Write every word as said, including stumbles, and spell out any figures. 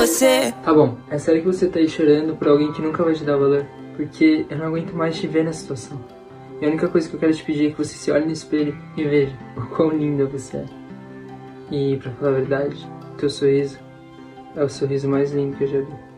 você. Tá bom, é sério que você tá aí chorando por alguém que nunca vai te dar valor? Porque eu não aguento mais te ver nessa situação. E a única coisa que eu quero te pedir é que você se olhe no espelho e veja o quão linda você é. E pra falar a verdade, teu sorriso é o sorriso mais lindo que eu já vi.